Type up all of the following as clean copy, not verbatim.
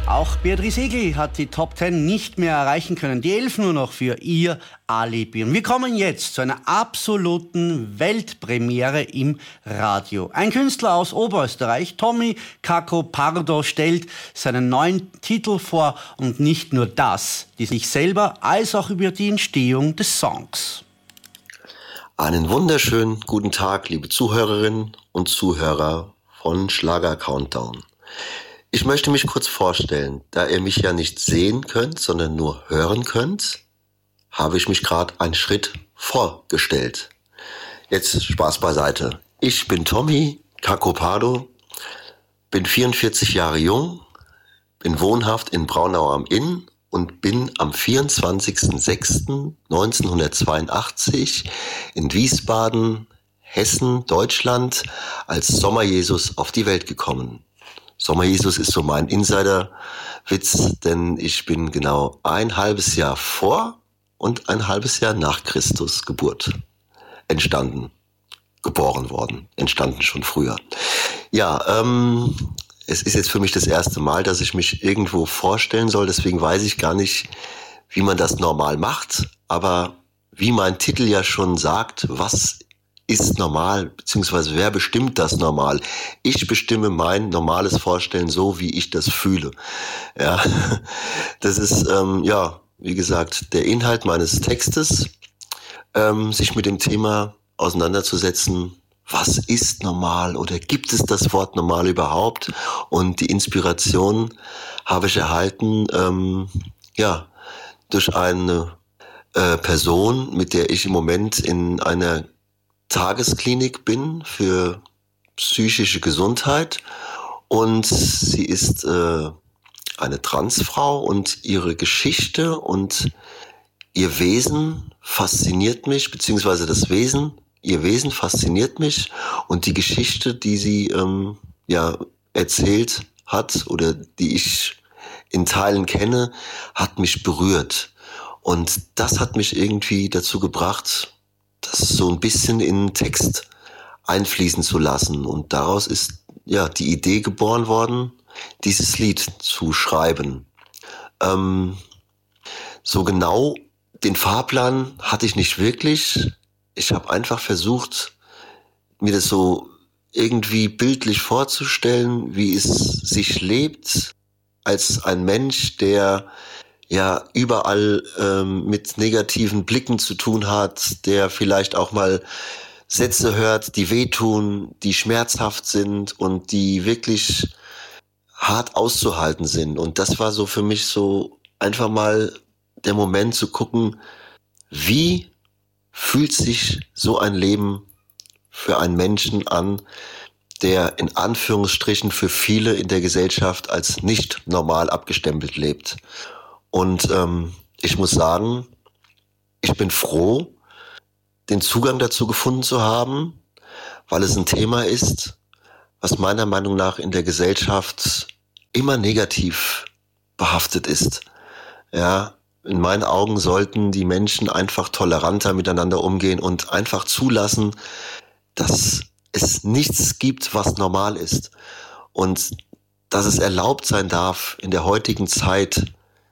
Auch Beatrice Egli hat die Top 10 nicht mehr erreichen können. Die 11 nur noch für ihr Alibi. Und wir kommen jetzt zu einer absoluten Weltpremiere im Radio. Ein Künstler aus Oberösterreich, Tommy Kako Pardo, stellt seinen neuen Titel vor. Und nicht nur das, die sich selber als auch über die Entstehung des Songs. Einen wunderschönen guten Tag, liebe Zuhörerinnen und Zuhörer von Schlager Countdown. Ich möchte mich kurz vorstellen. Da ihr mich ja nicht sehen könnt, sondern nur hören könnt, habe ich mich gerade einen Schritt vorgestellt. Jetzt Spaß beiseite. Ich bin Tommy Kako Pardo, bin 44 Jahre jung, bin wohnhaft in Braunau am Inn und bin am 24.06.1982 in Wiesbaden, Hessen, Deutschland als Sommer-Jesus auf die Welt gekommen. Sommer-Jesus ist so mein Insider-Witz, denn ich bin genau ein halbes Jahr vor und ein halbes Jahr nach Christus Geburt entstanden, geboren worden, entstanden schon früher. Ja, es ist jetzt für mich das erste Mal, dass ich mich irgendwo vorstellen soll, deswegen weiß ich gar nicht, wie man das normal macht, aber wie mein Titel ja schon sagt, was ist normal, beziehungsweise wer bestimmt das normal? Ich bestimme mein normales Vorstellen so, wie ich das fühle. Ja, das ist, wie gesagt, der Inhalt meines Textes, sich mit dem Thema auseinanderzusetzen, was ist normal oder gibt es das Wort normal überhaupt? Und die Inspiration habe ich erhalten, durch eine Person, mit der ich im Moment in einer Tagesklinik bin für psychische Gesundheit, und sie ist eine Transfrau und ihre Geschichte und ihr Wesen fasziniert mich, beziehungsweise ihr Wesen fasziniert mich, und die Geschichte, die sie erzählt hat oder die ich in Teilen kenne, hat mich berührt, und das hat mich irgendwie dazu gebracht, das so ein bisschen in den Text einfließen zu lassen. Und daraus ist die Idee geboren worden, dieses Lied zu schreiben. So genau den Fahrplan hatte ich nicht wirklich. Ich habe einfach versucht, mir das so irgendwie bildlich vorzustellen, wie es sich lebt als ein Mensch, der überall mit negativen Blicken zu tun hat, der vielleicht auch mal Sätze hört, die wehtun, die schmerzhaft sind und die wirklich hart auszuhalten sind. Und das war so für mich so einfach mal der Moment zu gucken, wie fühlt sich so ein Leben für einen Menschen an, der in Anführungsstrichen für viele in der Gesellschaft als nicht normal abgestempelt lebt. Und ich muss sagen, ich bin froh, den Zugang dazu gefunden zu haben, weil es ein Thema ist, was meiner Meinung nach in der Gesellschaft immer negativ behaftet ist. Ja, in meinen Augen sollten die Menschen einfach toleranter miteinander umgehen und einfach zulassen, dass es nichts gibt, was normal ist. Und dass es erlaubt sein darf, in der heutigen Zeit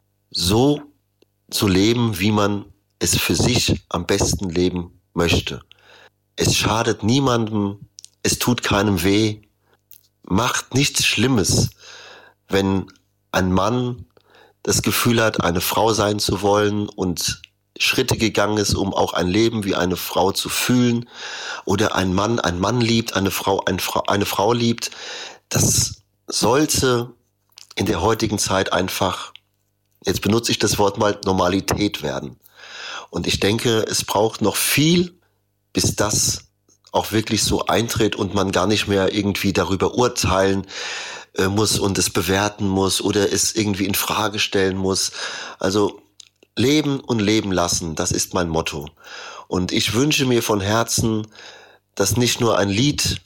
so zu leben, wie man es für sich am besten leben möchte. Es schadet niemandem, es tut keinem weh, macht nichts Schlimmes, wenn ein Mann das Gefühl hat, eine Frau sein zu wollen und Schritte gegangen ist, um auch ein Leben wie eine Frau zu fühlen, oder ein Mann liebt, eine Frau liebt. Das sollte in der heutigen Zeit einfach, jetzt benutze ich das Wort mal, Normalität werden. Und ich denke, es braucht noch viel, bis das auch wirklich so eintritt und man gar nicht mehr irgendwie darüber urteilen muss und es bewerten muss oder es irgendwie in Frage stellen muss. Also leben und leben lassen, das ist mein Motto. Und ich wünsche mir von Herzen, dass nicht nur ein Lied,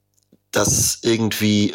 das irgendwie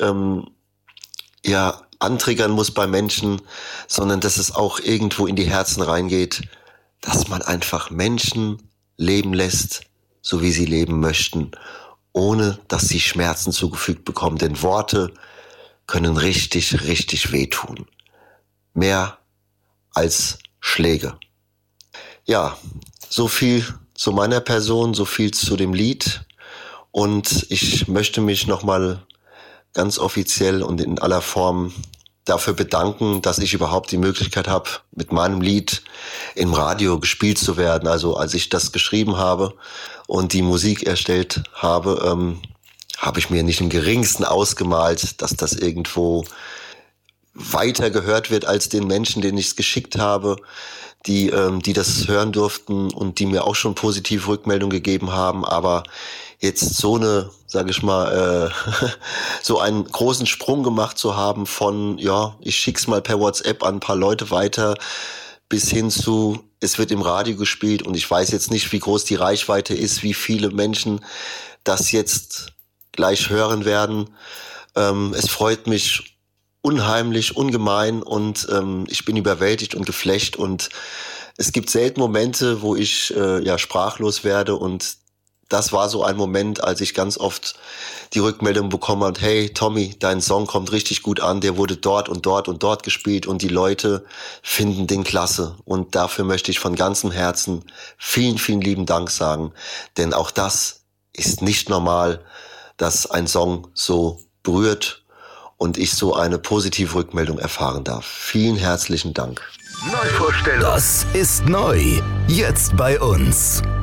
antriggern muss bei Menschen, sondern dass es auch irgendwo in die Herzen reingeht, dass man einfach Menschen leben lässt, so wie sie leben möchten, ohne dass sie Schmerzen zugefügt bekommen. Denn Worte können richtig, richtig wehtun. mehr als Schläge. Ja, so viel zu meiner Person, so viel zu dem Lied. Und ich möchte mich nochmal ganz offiziell und in aller Form dafür bedanken, dass ich überhaupt die Möglichkeit habe, mit meinem Lied im Radio gespielt zu werden. Also als ich das geschrieben habe und die Musik erstellt habe, habe ich mir nicht im geringsten ausgemalt, dass das irgendwo weiter gehört wird als den Menschen, denen ich es geschickt habe, die das hören durften und die mir auch schon positive Rückmeldungen gegeben haben. Aber jetzt so eine, sage ich mal, so einen großen Sprung gemacht zu haben von, ja, ich schick's mal per WhatsApp an ein paar Leute weiter, bis hin zu, es wird im Radio gespielt und ich weiß jetzt nicht, wie groß die Reichweite ist, wie viele Menschen das jetzt gleich hören werden. Es freut mich unheimlich, ungemein und ich bin überwältigt und geflasht und es gibt selten Momente, wo ich sprachlos werde und das war so ein Moment, als ich ganz oft die Rückmeldung bekommen habe, hey Tommy, dein Song kommt richtig gut an, der wurde dort und dort und dort gespielt und die Leute finden den klasse. Und dafür möchte ich von ganzem Herzen vielen, vielen lieben Dank sagen, denn auch das ist nicht normal, dass ein Song so berührt und ich so eine positive Rückmeldung erfahren darf. Vielen herzlichen Dank. Neuvorstellung. Das ist neu. Jetzt bei uns.